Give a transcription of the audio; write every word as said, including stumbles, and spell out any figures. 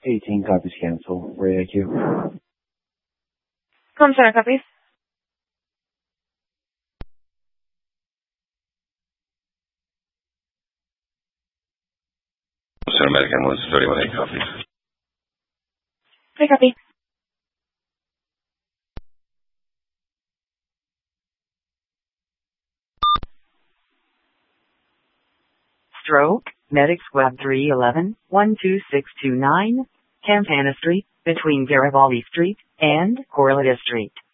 eighteen copies cancel. Ray I Q. Com seven copies. Sir American was thirty-one eight copies. three copy. Stroke, Medics Web three eleven, one two six two nine, Campana Street, between Garibaldi Street and Corliss Street.